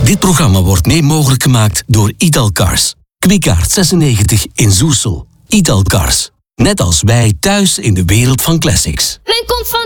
Dit programma wordt mee mogelijk gemaakt door Italcars. Kwikaart 96 in Zoersel. Italcars. Net als wij thuis in de wereld van classics. Men komt van